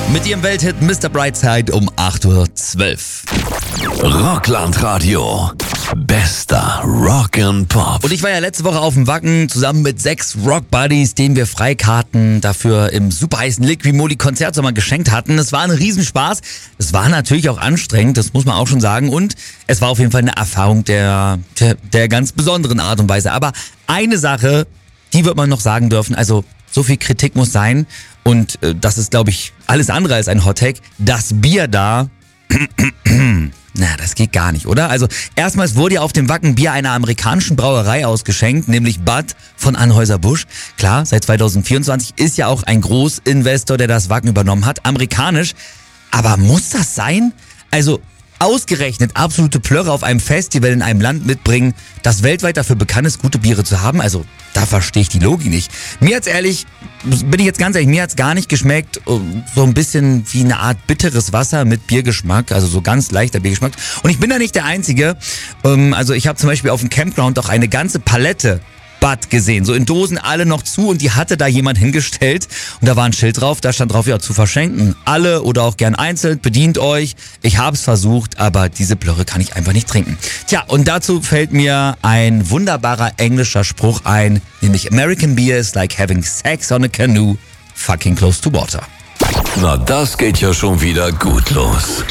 mit ihrem Welthit Mr. Brightside um 8:12 Uhr. Rockland-Radio. Bester Rock'n'Pop. Und ich war ja letzte Woche auf dem Wacken zusammen mit 6 Rock-Buddies, denen wir Freikarten dafür im super heißen Liqui-Moly-Konzertsommer geschenkt hatten. Es war ein Riesenspaß. Es war natürlich auch anstrengend, das muss man auch schon sagen. Und es war auf jeden Fall eine Erfahrung der ganz besonderen Art und Weise. Aber eine Sache, die wird man noch sagen dürfen, also so viel Kritik muss sein. Und das ist, glaube ich, alles andere als ein Hottake. Das Bier da... Na, das geht gar nicht, oder? Also erstmals wurde ja auf dem Wacken Bier einer amerikanischen Brauerei ausgeschenkt, nämlich Bud von Anheuser-Busch. Klar, seit 2024 ist ja auch ein Großinvestor, der das Wacken übernommen hat, amerikanisch. Aber muss das sein? Also ausgerechnet absolute Plörre auf einem Festival in einem Land mitbringen, das weltweit dafür bekannt ist, gute Biere zu haben? Also da verstehe ich die Logik nicht. Mir hat's ehrlich, bin ich jetzt ganz ehrlich, mir hat's gar nicht geschmeckt. So ein bisschen wie eine Art bitteres Wasser mit Biergeschmack, also so ganz leichter Biergeschmack. Und ich bin da nicht der Einzige. Also ich habe zum Beispiel auf dem Campground auch eine ganze Palette Bud gesehen, so in Dosen alle noch zu, und die hatte da jemand hingestellt und da war ein Schild drauf, da stand drauf, ja, zu verschenken. Alle oder auch gern einzeln, bedient euch. Ich hab's versucht, aber diese Plörre kann ich einfach nicht trinken. Tja, und dazu fällt mir ein wunderbarer englischer Spruch ein, nämlich American beer is like having sex on a canoe, fucking close to water. Na, das geht ja schon wieder gut los.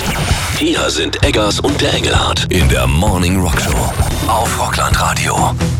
Hier sind Eggers und der Engelhardt in der Morning Rock Show auf Rockland Radio.